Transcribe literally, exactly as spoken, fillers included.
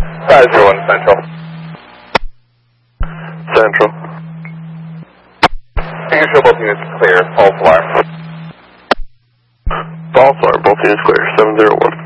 five zero one Central. Central. Making sure both units clear. False alarm. False alarm, both units clear. seven zero one